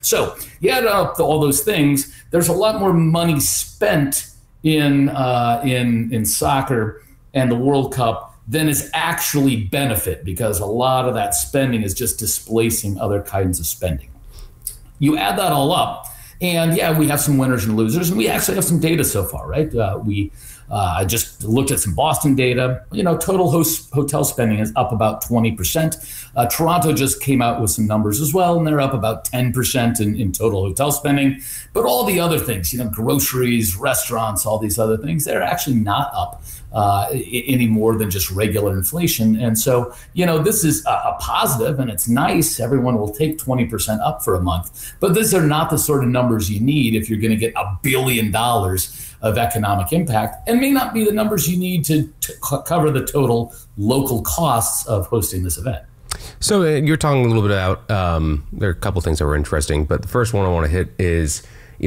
So you add up all those things. There's a lot more money spent in soccer and the World Cup than is actually benefit, because a lot of that spending is just displacing other kinds of spending. You add that all up, and yeah, we have some winners and losers, and we actually have some data so far, right? I just looked at some Boston data. Total hotel spending is up about 20%. Toronto just came out with some numbers as well, and they're up about 10% in total hotel spending. But all the other things, groceries, restaurants, all these other things, they're actually not up any more than just regular inflation. And so, this is a positive, and it's nice. Everyone will take 20% up for a month. But these are not the sort of numbers you need if you're going to get $1 billion of economic impact, and may not be the numbers you need to cover the total local costs of hosting this event. So you're talking a little bit about, there are a couple of things that were interesting, but the first one I want to hit is,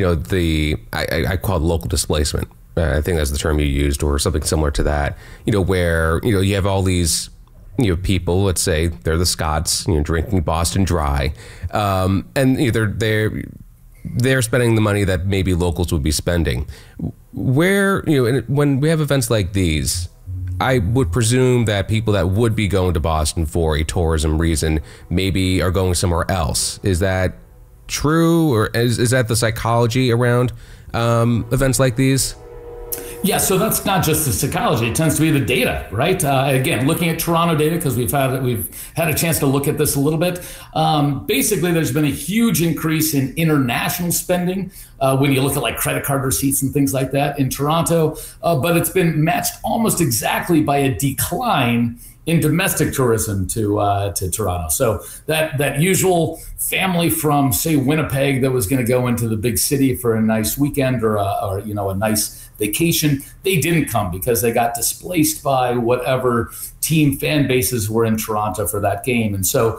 I call it local displacement. I think that's the term you used, or something similar to that, where, you have all these, people, let's say they're the Scots, drinking Boston Dry, and they're spending the money that maybe locals would be spending. Where, when we have events like these, I would presume that people that would be going to Boston for a tourism reason maybe are going somewhere else. Is that true, or is that the psychology around events like these? Yeah, so that's not just the psychology. It tends to be the data, right? Again, looking at Toronto data, because we've had a chance to look at this a little bit. Basically, there's been a huge increase in international spending when you look at like credit card receipts and things like that in Toronto, but it's been matched almost exactly by a decline in domestic tourism to Toronto. So that usual family from, say, Winnipeg that was going to go into the big city for a nice weekend or a nice vacation, they didn't come because they got displaced by whatever team fan bases were in Toronto for that game. And so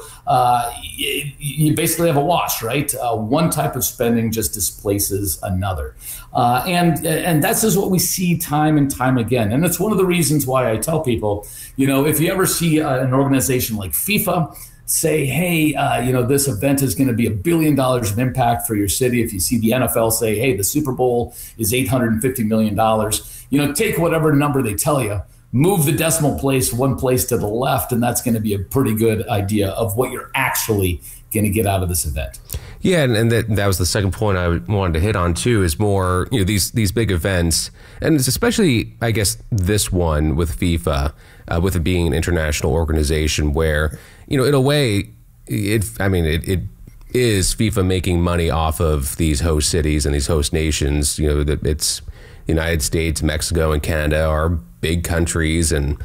you basically have a wash, right? One type of spending just displaces another. And that's just what we see time and time again. And it's one of the reasons why I tell people, if you ever see an organization like FIFA say, hey, this event is going to be $1 billion of impact for your city. If you see the NFL say, hey, the Super Bowl is $850 million, take whatever number they tell you, move the decimal place one place to the left, and that's going to be a pretty good idea of what you're actually going to get out of this event. Yeah, and that was the second point I wanted to hit on too, is more, these big events, and it's especially, I guess, this one with FIFA, with it being an international organization where, in a way, it is FIFA making money off of these host cities and these host nations. It's the United States, Mexico, and Canada are big countries, and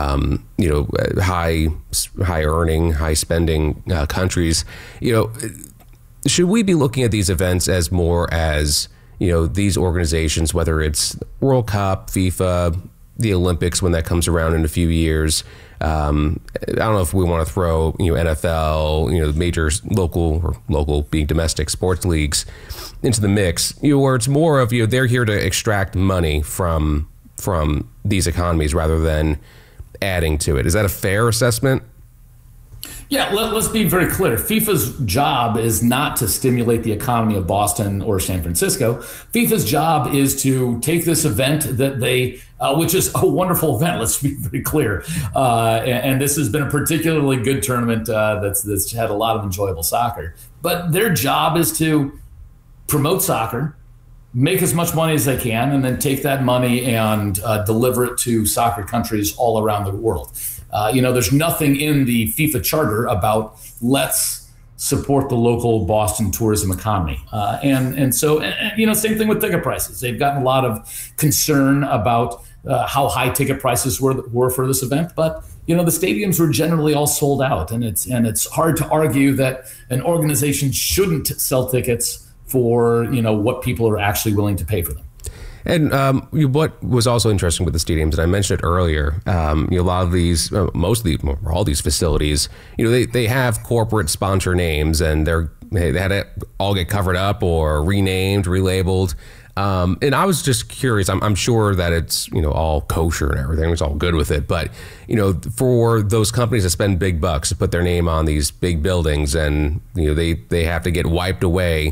high earning, high spending countries. Should we be looking at these events as more as, these organizations, whether it's World Cup, FIFA, the Olympics when that comes around in a few years? I don't know if we want to throw, NFL, the major local being domestic sports leagues into the mix, where it's more of, they're here to extract money from these economies rather than adding to it. Is that a fair assessment? Yeah, let's be very clear. FIFA's job is not to stimulate the economy of Boston or San Francisco. FIFA's job is to take this event that which is a wonderful event, let's be very clear. And this has been a particularly good tournament that's had a lot of enjoyable soccer. But their job is to promote soccer, make as much money as they can, and then take that money and deliver it to soccer countries all around the world. There's nothing in the FIFA charter about let's support the local Boston tourism economy. And so, same thing with ticket prices. They've gotten a lot of concern about how high ticket prices were for this event. But, the stadiums were generally all sold out. And it's hard to argue that an organization shouldn't sell tickets for, what people are actually willing to pay for them. And what was also interesting with the stadiums, and I mentioned it earlier, a lot of these, all these facilities, they have corporate sponsor names, and they had to all get covered up or renamed, relabeled. And I was just curious. I'm sure that it's all kosher and everything. It's all good with it, but for those companies that spend big bucks to put their name on these big buildings, and they have to get wiped away